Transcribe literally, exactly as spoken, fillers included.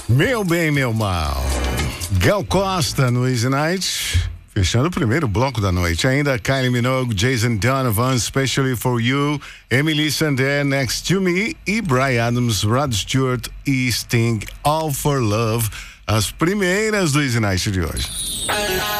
Meu bem, meu mal. Gal Costa no Easy Night, fechando o primeiro bloco da noite. Ainda Kylie Minogue, Jason Donovan, Especially For You, Emily Sandé, Next To Me e Bryan Adams, Rod Stewart e Sting, All For Love. As primeiras do Easy Night de hoje.